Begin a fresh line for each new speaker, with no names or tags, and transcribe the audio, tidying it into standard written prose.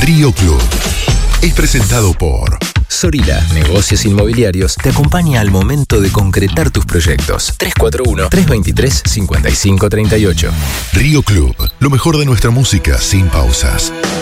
Río Club. Es presentado por
Sorila, Negocios Inmobiliarios, te acompaña al momento de concretar tus proyectos. 341-323-5538.
Río Club, lo mejor de nuestra música sin pausas.